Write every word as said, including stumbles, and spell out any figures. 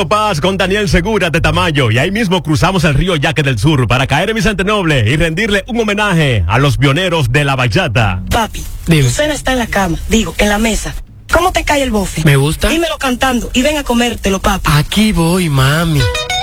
Paz con Daniel Segura de Tamayo y ahí mismo cruzamos el río Yaque del Sur para caer en Vicente Noble y rendirle un homenaje a los pioneros de la bachata. Papi, Dime. tu cena está en la cama, digo, en la mesa. ¿Cómo te cae el bofe? Me gusta. Dímelo cantando y ven a comértelo, papi. Aquí voy, mami.